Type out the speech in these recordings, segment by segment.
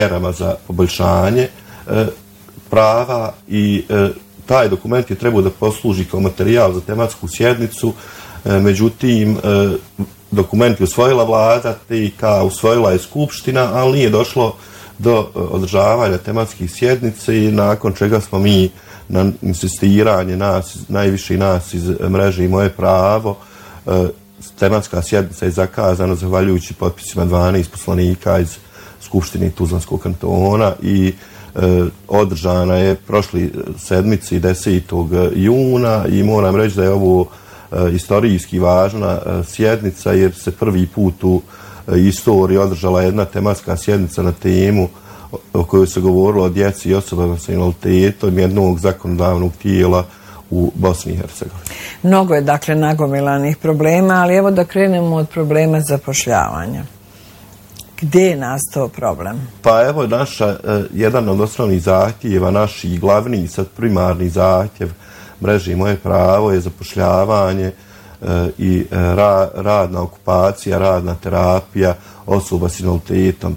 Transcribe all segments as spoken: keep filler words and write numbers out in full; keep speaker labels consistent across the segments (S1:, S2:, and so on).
S1: mjerama za poboljšanje prava i taj dokument je trebao da posluži kao materijal za tematsku sjednicu, međutim dokument je usvojila vlada, T I K usvojila je skupština, ali nije došlo do održavanja tematskih sjednice i nakon čega smo mi na insistiranje nas, najviše nas iz mreže I moje pravo, tematska sjednica je zakazana zahvaljujući potpisima dvanaest poslanika iz Skupštine Tuzlanskog kantona i e, održana je prošli sedmici desetog juna i moram reći da je ovo e, istorijski važna e, sjednica jer se prvi put u e, istoriji održala jedna tematska sjednica na temu o, o kojoj se govorilo o djeci I osobama sa invaliditetom jednog zakonodavnog tijela u Bosni I Hercegovini.
S2: Mnogo je dakle nagomilanih problema, ali evo da krenemo od problema zapošljavanja. Gdje je nastao problem? Pa
S1: evo naša, jedan od osnovnih zahtjeva, naš I glavni, sad primarni zahtjev mreže I moje pravo je zapošljavanje I ra, radna okupacija, radna terapija osoba s invaliditetom.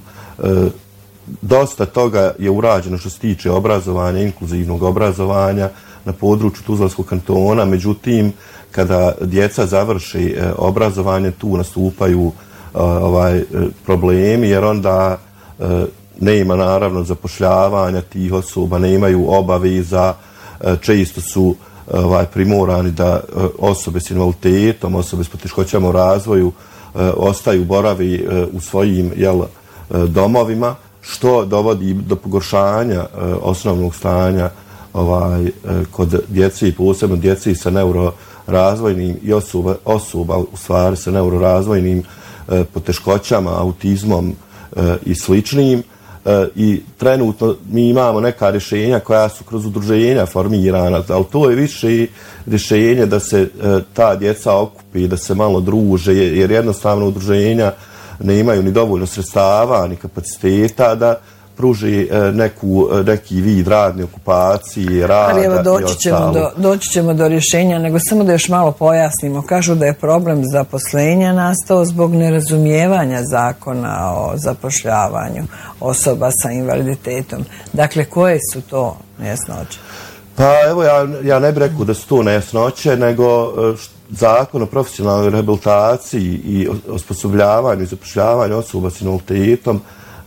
S1: Dosta toga je urađeno što se tiče obrazovanja, inkluzivnog obrazovanja na području Tuzlanskog kantona, međutim, kada djeca završi obrazovanje, tu nastupaju ovaj problemi, jer onda nema naravno zapošljavanja tih osoba, nemaju obaveza, često su ovaj primorani da osobe s invaliditetom, osobe s poteškoćama u razvoju ostaju boravi u svojim jel, domovima, što dovodi do pogoršanja osnovnog stanja ovaj kod djece I posebno djece sa neurorazvojnim I osoba, osoba u stvari sa neurorazvojnim e, poteškoćama, autizmom e, I sličnim. E, I trenutno mi imamo neka rješenja koja su kroz udruženja formirana, ali to je više rješenje da se e, ta djeca okupi, da se malo druže, jer jednostavno udruženja ne imaju ni dovoljno sredstava, ni kapaciteta da pruži neku, neki vid radne okupacije, rada
S2: Ali evo, doći
S1: I ostalo.
S2: Ćemo do, doći ćemo do rješenja, nego samo da još malo pojasnimo. Kažu da je problem zaposlenja nastao zbog nerazumijevanja zakona o zapošljavanju osoba sa invaliditetom. Dakle, koje su to nejasnoće?
S1: Pa evo, ja, ja ne bih rekao da su to nejasnoće, nego zakon o profesionalnoj rehabilitaciji I osposobljavanju I zapošljavanju osoba s invaliditetom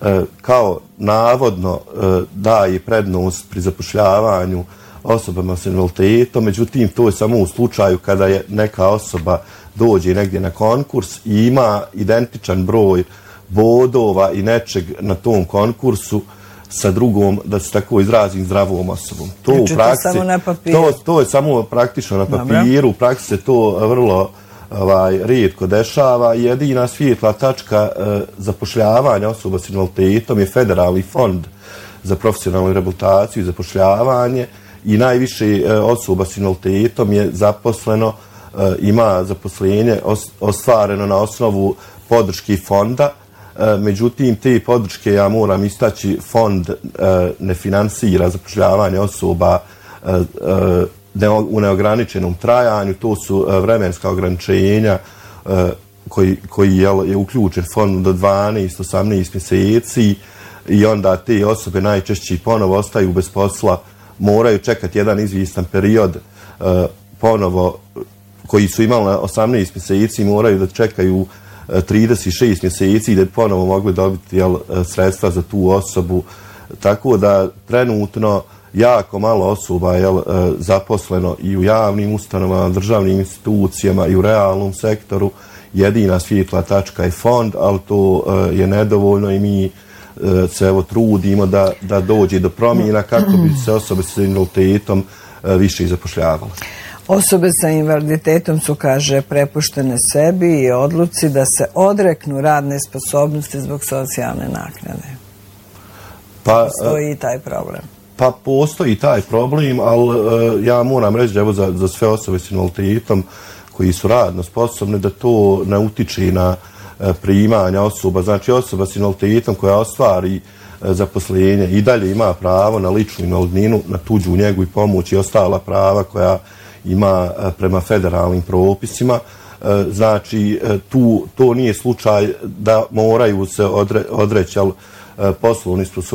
S1: kao navodno daje prednost pri zapošljavanju osobama s invaliditetom, međutim to je samo u slučaju kada je neka osoba dođe negdje na konkurs I ima identičan broj bodova I nečeg na tom konkursu sa drugom, da se tako izrazim, zdravom osobom. To
S2: znači,
S1: u praksi,
S2: to, samo na
S1: to, to je samo praktično na papiru, u praksi se to vrlo ovaj, rijetko dešava. Jedina svijetla tačka e, zapošljavanja osoba s invaliditetom je Federalni fond za profesionalnu rehabilitaciju I zapošljavanje I najviše e, osoba s invaliditetom je zaposleno, e, ima zaposlenje os, ostvareno na osnovu podrške fonda. E, međutim, te podrške, ja moram istaći, fond e, ne finansira zapošljavanje osoba e, e, u neograničenom trajanju, to su vremenska ograničenja koji, koji je, je uključen fond do dvanaest do osamnaest mjeseci I onda te osobe najčešće ponovo ostaju bez posla, moraju čekati jedan izvjestan period ponovo koji su imali na osamnaest mjeseci, moraju da čekaju trideset šest mjeseci da bi ponovo mogli dobiti jel, sredstva za tu osobu. Tako da trenutno jako malo osoba je zaposleno I u javnim ustanovama, državnim institucijama I u realnom sektoru. Jedina svjetla tačka je fond, ali to je nedovoljno I mi se evo trudimo da, da dođe do promjena kako bi se osobe s invaliditetom više zapošljavale.
S2: Osobe sa invaliditetom su, kaže, prepuštene sebi I odluci da se odreknu radne sposobnosti zbog socijalne naknade. Pa, postoji I taj problem.
S1: Pa postoji taj problem, ali uh, ja moram reći da evo za, za sve osobe s invaliditetom koji su radno sposobne da to ne utiče na uh, primanja osoba. Znači osoba s invaliditetom koja ostvari uh, zaposlenje I dalje ima pravo na ličnu invalidninu, na tuđu njegu I pomoć I ostala prava koja ima uh, prema federalnim propisima. Uh, znači uh, tu to nije slučaj da moraju se odre, odreći uh, poslovni sposobnosti